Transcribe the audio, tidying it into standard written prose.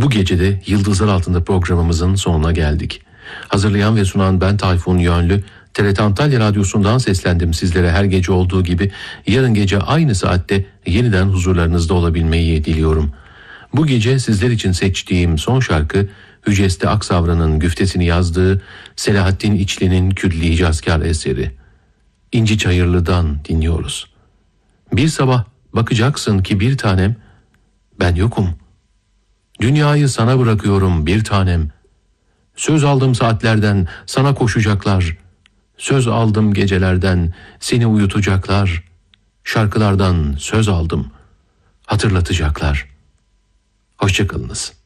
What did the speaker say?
Bu gece de Yıldızlar Altında programımızın sonuna geldik. Hazırlayan ve sunan ben Tayfun Yönlü, TRT Antalya Radyosu'ndan seslendim sizlere her gece olduğu gibi. Yarın gece aynı saatte yeniden huzurlarınızda olabilmeyi diliyorum. Bu gece sizler için seçtiğim son şarkı, Hüceste Aksavran'ın güftesini yazdığı Selahattin İçli'nin Külli Hicazkar eseri. İnci Çayırlı'dan dinliyoruz. Bir sabah bakacaksın ki bir tanem, ben yokum. Dünyayı sana bırakıyorum bir tanem. Söz aldım saatlerden, sana koşacaklar. Söz aldım gecelerden, seni uyutacaklar. Şarkılardan söz aldım, hatırlatacaklar. Hoşça kalınız.